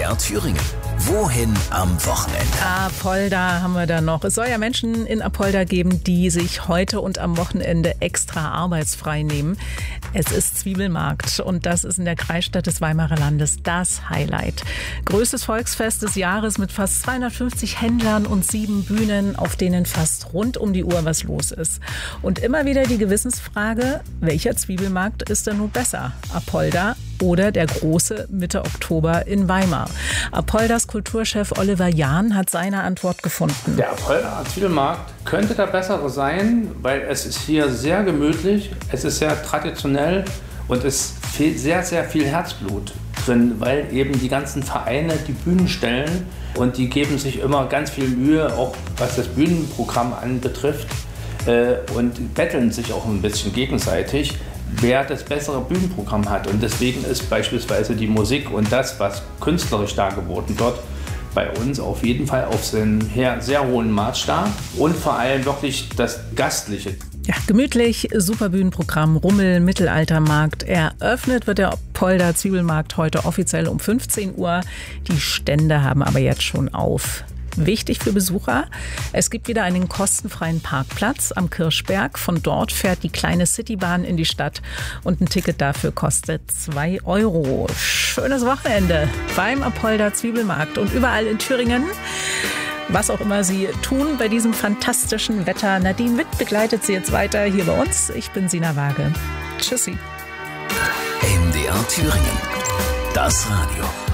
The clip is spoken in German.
MDR Thüringen. Wohin am Wochenende? Apolda haben wir da noch. Es soll ja Menschen in Apolda geben, die sich heute und am Wochenende extra arbeitsfrei nehmen. Es ist Zwiebelmarkt und das ist in der Kreisstadt des Weimarer Landes das Highlight. Größtes Volksfest des Jahres mit fast 250 Händlern und 7 Bühnen, auf denen fast rund um die Uhr was los ist. Und immer wieder die Gewissensfrage, welcher Zwiebelmarkt ist denn nun besser? Apolda oder der große Mitte Oktober in Weimar? Apoldas Kulturchef Oliver Jahn hat seine Antwort gefunden. Der Apolda Zwiebelmarkt könnte der bessere sein, weil es ist hier sehr gemütlich, es ist sehr traditionell und es fehlt sehr, sehr viel Herzblut drin, weil eben die ganzen Vereine die Bühnen stellen und die geben sich immer ganz viel Mühe, auch was das Bühnenprogramm anbetrifft, und betteln sich auch ein bisschen gegenseitig, wer das bessere Bühnenprogramm hat. Und deswegen ist beispielsweise die Musik und das, was künstlerisch dargeboten wird, bei uns auf jeden Fall auf einen sehr hohen Maßstab und vor allem wirklich das Gastliche. Ja, gemütlich, super Bühnenprogramm, Rummel, Mittelaltermarkt. Eröffnet wird der Apolda Zwiebelmarkt heute offiziell um 15 Uhr. Die Stände haben aber jetzt schon auf. Wichtig für Besucher, es gibt wieder einen kostenfreien Parkplatz am Kirschberg. Von dort fährt die kleine Citybahn in die Stadt und ein Ticket dafür kostet 2 €. Schönes Wochenende beim Apolda Zwiebelmarkt und überall in Thüringen. Was auch immer Sie tun bei diesem fantastischen Wetter. Nadine Witt begleitet Sie jetzt weiter hier bei uns. Ich bin Sina Waage. Tschüssi. MDR Thüringen. Das Radio.